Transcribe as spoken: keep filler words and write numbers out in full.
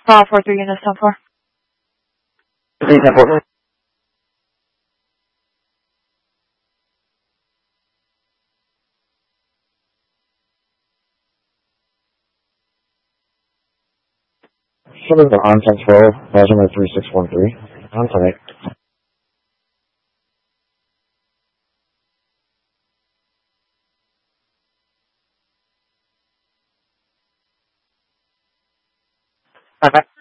Uh, four three units ten four. three ten four. Sugar the on ten twelve, measurement three six one three. On tonight. Okay.